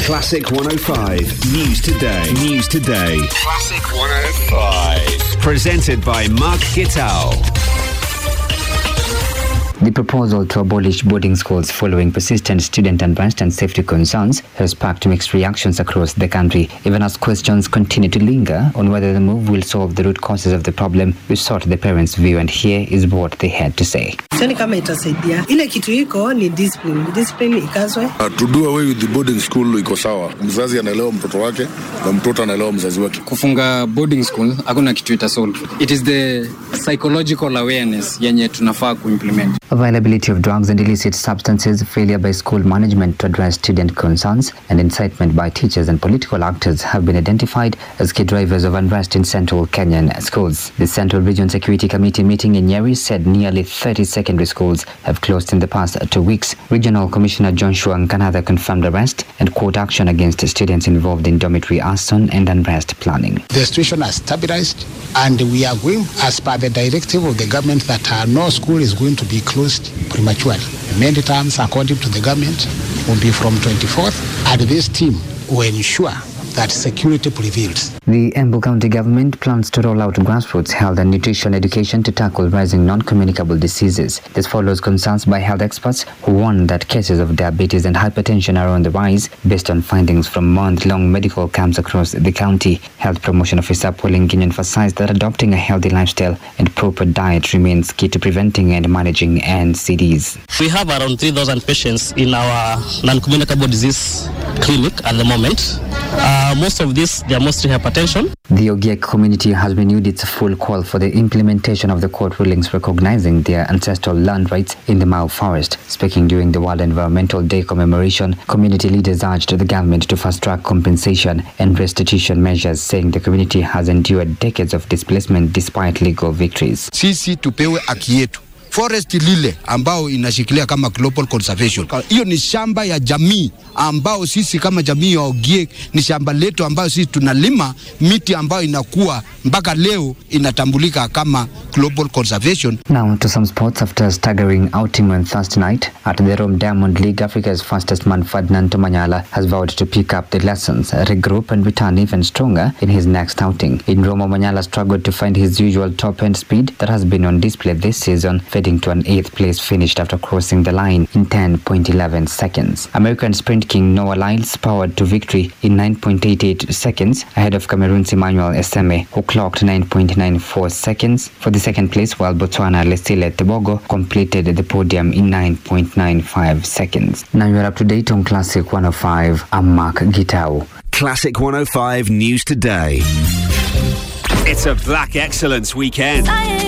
Classic 105 News Today. News Today. Classic 105. Presented by Mark Gittal. The proposal to abolish boarding schools following persistent student unrest and safety concerns has sparked mixed reactions across the country, even as questions continue to linger on whether the move will solve the root causes of the problem. We sought the parents' view, and here is what they had to say. Sioni kama itasaidia. Ile kitu iko ni discipline ikazwe. To do away with the boarding school iko sawa. Mzazi anaelewa mtoto wake na mtoto anaelewa mzazi wake. Kufunga boarding school hakuna kitu itasolve. It is the psychological awareness yenye tunafaa kuimplement. Availability of drugs and illicit substances, failure by school management to address student concerns, and incitement by teachers and political actors have been identified as key drivers of unrest in central Kenyan schools. The Central Region Security Committee meeting in Nyeri said nearly 30 secondary schools have closed in the past 2 weeks. Regional Commissioner Joshua Nkanatha confirmed arrest and court action against students involved in dormitory arson and unrest planning. The situation has stabilized, and we are going as per the directive of the government that no school is going to be closed prematurely. Many times, according to the government, will be from 24th, and this team will ensure that security prevails. The Embu County government plans to roll out grassroots health and nutrition education to tackle rising non-communicable diseases. This follows concerns by health experts who warn that cases of diabetes and hypertension are on the rise based on findings from month-long medical camps across the county. Health Promotion Officer Paul Nginyo emphasized that adopting a healthy lifestyle and proper diet remains key to preventing and managing NCDs. We have around 3,000 patients in our non-communicable disease clinic at the moment. Most of these, they are mostly hypertension. The Ogiek community has renewed its full call for the implementation of the court rulings recognizing their ancestral land rights in the Mau Forest. Speaking during the World Environmental Day commemoration, community leaders urged the government to fast-track compensation and restitution measures, saying the community has endured decades of displacement despite legal victories. Sisi tupewe haki yetu. Forest lile ambao inashikilia kama global conservation. Hiyo ni shamba ya jamii ambao sisi kama jamii ya Ogiek ni shamba letu ambao sisi tunalima miti ambao inakuwa mpaka leo inatambulika kama global conservation. Now to some sports. After a staggering outing on Thursday night at the Rome Diamond League, Africa's fastest man Ferdinand Tomanyala has vowed to pick up the lessons, regroup and return even stronger in his next outing. In Rome, Manyala struggled to find his usual top-end speed that has been on display this season, fading to an 8th place finish after crossing the line in 10.11 seconds. American sprint king Noah Lyles powered to victory in 9.88 seconds ahead of Cameroon's Emmanuel Eseme, who clocked 9.94 seconds for the second place, while Botswana Lesile Tebogo completed the podium in 9.95 seconds. Now you're up to date on Classic 105. I'm Mark Gitau. Classic 105 News Today. It's a Black Excellence weekend.